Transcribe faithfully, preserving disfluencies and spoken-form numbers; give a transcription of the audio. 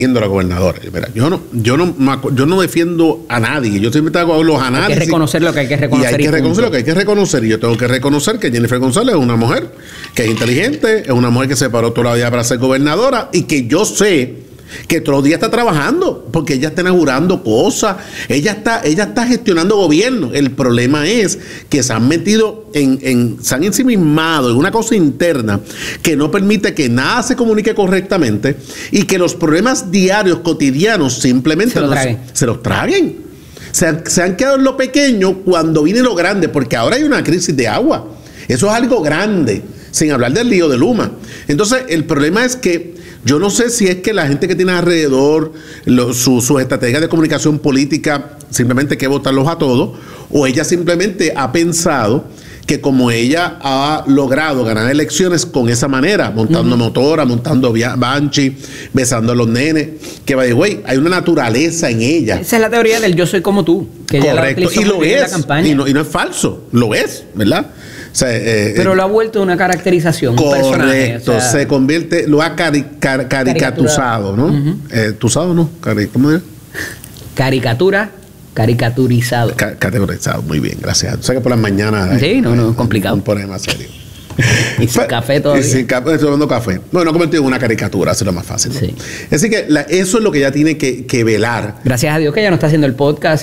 a la gobernadora. Mira, yo no, yo no, yo no defiendo a nadie. Yo siempre hago los análisis. Hay que reconocer lo que hay que reconocer. Y hay que reconocer lo que hay que reconocer. Y yo tengo que reconocer que Jennifer González es una mujer que es inteligente, es una mujer que se paró toda la vida para ser gobernadora y que yo sé que todos los días está trabajando, porque ella está inaugurando cosas, ella está, ella está gestionando gobierno. El problema es que se han metido en, en, se han ensimismado en una cosa interna que no permite que nada se comunique correctamente y que los problemas diarios, cotidianos, simplemente se, lo no traguen. se, se los traguen. Se han, se han quedado en lo pequeño cuando viene lo grande, porque ahora hay una crisis de agua. Eso es algo grande, sin hablar del lío de Luma. Entonces, el problema es que yo no sé si es que la gente que tiene alrededor lo, su, sus estrategias de comunicación política simplemente hay que votarlos a todos, o ella simplemente ha pensado que como ella ha logrado ganar elecciones con esa manera, montando uh-huh. motora, montando banshee, besando a los nenes, que by the way, hay una naturaleza en ella. Esa es la teoría del yo soy como tú, que correcto, ella la y lo es, en la campaña. Y no, y no es falso, lo es, ¿verdad? O sea, eh, pero lo ha vuelto una caracterización, correcto, un personaje. O sea, se convierte, lo ha cari car caricaturizado, ¿no? Uh-huh. eh, ¿Tuzado no? Cari ¿Cómo es? Caricatura, caricaturizado. Ca categorizado, muy bien, gracias. O sea que por las mañanas... Sí, eh, no, no, es complicado. Un problema serio. Y sin café todavía. Y sin café, estoy tomando café. Bueno, convertido en una caricatura, eso es lo más fácil, ¿no? Sí. Así que la, eso es lo que ella tiene que, que velar. Gracias a Dios que ella no está haciendo el podcast